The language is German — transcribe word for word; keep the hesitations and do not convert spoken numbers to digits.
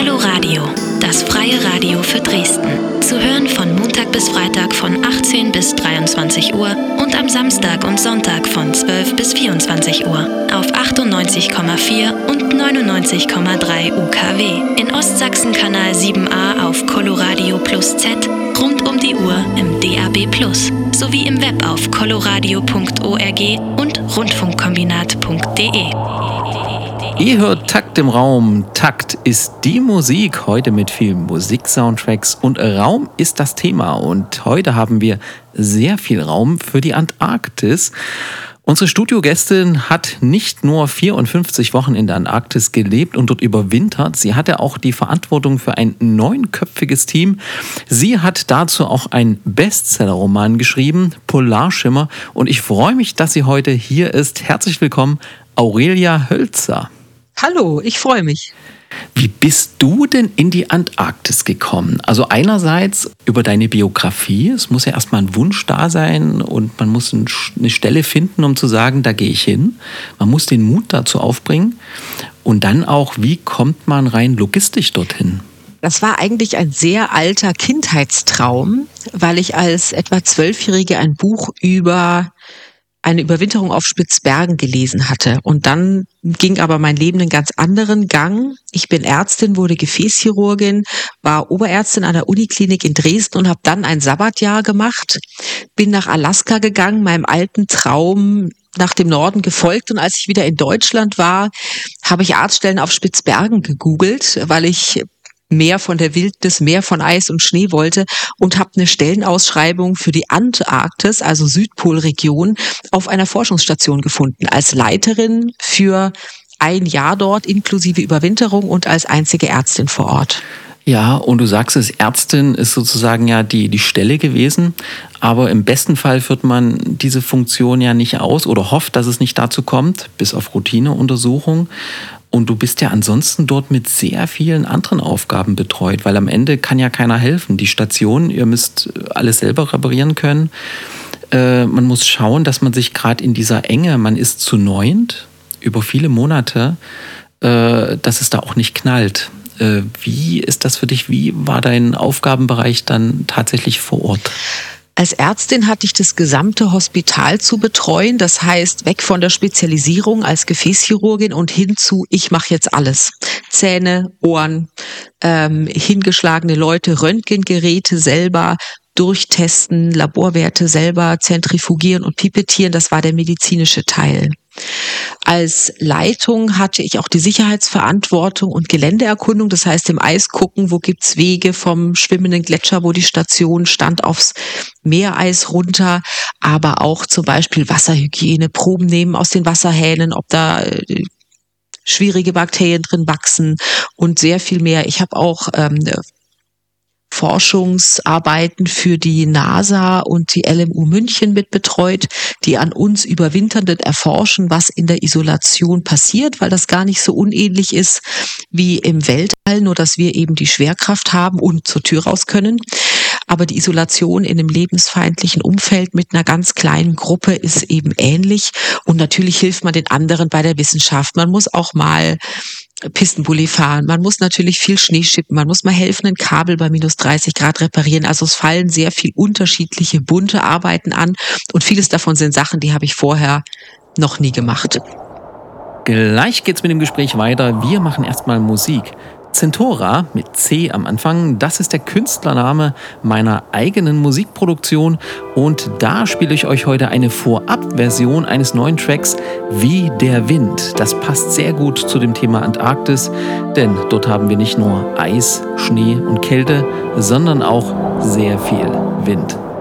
Coloradio, das freie Radio für Dresden. Zu hören von Montag bis Freitag von achtzehn bis dreiundzwanzig Uhr und am Samstag und Sonntag von zwölf bis vierundzwanzig Uhr auf achtundneunzig Komma vier und neunundneunzig Komma drei U K W. In Ostsachsen Kanal sieben a auf Coloradio Plus Z, rund um die Uhr im D A B Plus, sowie im Web auf coloradio punkt org und rundfunkkombinat punkt de. Ihr hört Takt im Raum. Takt ist die Musik, heute mit vielen Musiksoundtracks und Raum ist das Thema. Und heute haben wir sehr viel Raum für die Antarktis. Unsere Studiogästin hat nicht nur vierundfünfzig Wochen in der Antarktis gelebt und dort überwintert, sie hatte auch die Verantwortung für ein neunköpfiges Team. Sie hat dazu auch einen Bestseller-Roman geschrieben, Polarschimmer. Und ich freue mich, dass sie heute hier ist. Herzlich willkommen, Aurelia Hölzer. Hallo, ich freue mich. Wie bist du denn in die Antarktis gekommen? Also einerseits über deine Biografie. Es muss ja erstmal ein Wunsch da sein und man muss eine Stelle finden, um zu sagen, da gehe ich hin. Man muss den Mut dazu aufbringen. Und dann auch, wie kommt man rein logistisch dorthin? Das war eigentlich ein sehr alter Kindheitstraum, weil ich als etwa Zwölfjährige ein Buch über eine Überwinterung auf Spitzbergen gelesen hatte. Und dann ging aber mein Leben einen ganz anderen Gang. Ich bin Ärztin, wurde Gefäßchirurgin, war Oberärztin an der Uniklinik in Dresden und habe dann ein Sabbatjahr gemacht, bin nach Alaska gegangen, meinem alten Traum nach dem Norden gefolgt. Und als ich wieder in Deutschland war, habe ich Arztstellen auf Spitzbergen gegoogelt, weil ich mehr von der Wildnis, mehr von Eis und Schnee wollte und habe eine Stellenausschreibung für die Antarktis, also Südpolregion, auf einer Forschungsstation gefunden, als Leiterin für ein Jahr dort inklusive Überwinterung und als einzige Ärztin vor Ort. Ja, und du sagst es, Ärztin ist sozusagen ja die, die Stelle gewesen, aber im besten Fall führt man diese Funktion ja nicht aus oder hofft, dass es nicht dazu kommt, bis auf Routineuntersuchung. Und du bist ja ansonsten dort mit sehr vielen anderen Aufgaben betreut, weil am Ende kann ja keiner helfen. Die Station, ihr müsst alles selber reparieren können. Äh, man muss schauen, dass man sich gerade in dieser Enge, man ist zu neunt über viele Monate, äh, dass es da auch nicht knallt. Äh, wie ist das für dich? Wie war dein Aufgabenbereich dann tatsächlich vor Ort? Als Ärztin hatte ich das gesamte Hospital zu betreuen, das heißt weg von der Spezialisierung als Gefäßchirurgin und hin zu, ich mache jetzt alles. Zähne, Ohren, ähm, hingeschlagene Leute, Röntgengeräte selber durchtesten, Laborwerte selber zentrifugieren und pipettieren, das war der medizinische Teil. Als Leitung hatte ich auch die Sicherheitsverantwortung und Geländeerkundung, das heißt im Eis gucken, wo gibt's Wege vom schwimmenden Gletscher, wo die Station stand, aufs Meereis runter, aber auch zum Beispiel Wasserhygiene, Proben nehmen aus den Wasserhähnen, ob da äh, schwierige Bakterien drin wachsen und sehr viel mehr. Ich habe auch ähm, Forschungsarbeiten für die NASA und die L M U München mit betreut, die an uns Überwinternden erforschen, was in der Isolation passiert, weil das gar nicht so unähnlich ist wie im Weltall, nur dass wir eben die Schwerkraft haben und zur Tür raus können. Aber die Isolation in einem lebensfeindlichen Umfeld mit einer ganz kleinen Gruppe ist eben ähnlich. Und natürlich hilft man den anderen bei der Wissenschaft. Man muss auch mal Pistenbully fahren, man muss natürlich viel Schnee schippen, man muss mal helfen, ein Kabel bei minus dreißig Grad reparieren. Also es fallen sehr viel unterschiedliche, bunte Arbeiten an und vieles davon sind Sachen, die habe ich vorher noch nie gemacht. Gleich geht's mit dem Gespräch weiter. Wir machen erstmal Musik. Zentora mit C am Anfang, das ist der Künstlername meiner eigenen Musikproduktion und da spiele ich euch heute eine Vorab-Version eines neuen Tracks, Wie der Wind. Das passt sehr gut zu dem Thema Antarktis, denn dort haben wir nicht nur Eis, Schnee und Kälte, sondern auch sehr viel Wind.